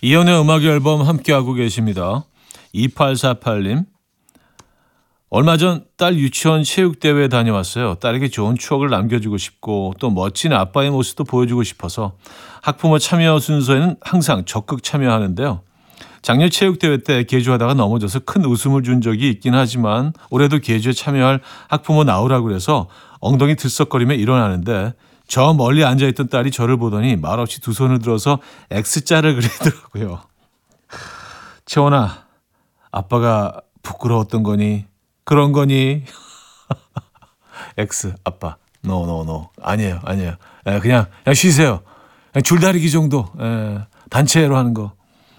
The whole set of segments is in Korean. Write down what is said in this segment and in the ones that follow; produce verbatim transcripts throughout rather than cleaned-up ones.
이연의 음악 앨범 함께하고 계십니다. 이팔사팔 님. 얼마 전 딸 유치원 체육대회에 다녀왔어요. 딸에게 좋은 추억을 남겨주고 싶고 또 멋진 아빠의 모습도 보여주고 싶어서 학부모 참여 순서에는 항상 적극 참여하는데요. 작년 체육대회 때 계주하다가 넘어져서 큰 웃음을 준 적이 있긴 하지만 올해도 계주에 참여할 학부모 나오라고 그래서 엉덩이 들썩거리며 일어나는데 저 멀리 앉아있던 딸이 저를 보더니 말없이 두 손을 들어서 X자를 그리더라고요. 채원아, 아빠가 부끄러웠던 거니? 그런 거니? X, 아빠. 노, 노, 노. 아니에요, 아니에요. 에, 그냥, 그냥 쉬세요. 그냥 줄다리기 정도. 에, 단체로 하는 거.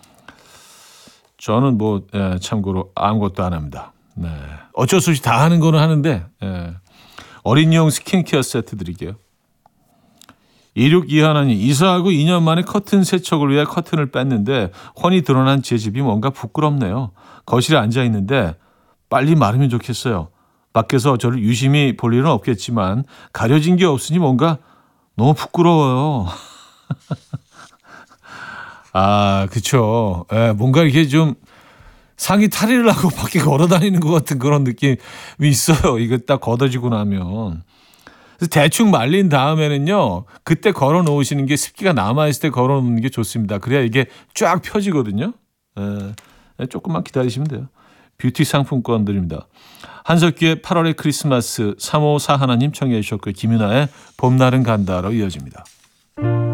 저는 뭐, 에, 참고로 아무것도 안 합니다. 네. 어쩔 수 없이 다 하는 거는 하는데, 에, 어린이용 스킨케어 세트 드릴게요. 이육이 하나님, 이사하고 이 년 만에 커튼 세척을 위해 커튼을 뺐는데 훤히 드러난 제 집이 뭔가 부끄럽네요. 거실에 앉아있는데 빨리 마르면 좋겠어요. 밖에서 저를 유심히 볼 일은 없겠지만 가려진 게 없으니 뭔가 너무 부끄러워요. 아, 그쵸. 예, 뭔가 이렇게 좀 상의 탈의를 하고 밖에 걸어 다니는 것 같은 그런 느낌이 있어요. 이거 딱 걷어지고 나면. 그래서 대충 말린 다음에는요, 그때 걸어 놓으시는 게 습기가 남아있을 때 걸어 놓는 게 좋습니다. 그래야 이게 쫙 펴지거든요. 예, 조금만 기다리시면 돼요. 뷰티 상품권 드립니다. 한석규의 팔월의 크리스마스, 삼오사 하나님 청해 주셨고요. 김윤아의 봄날은 간다로 이어집니다.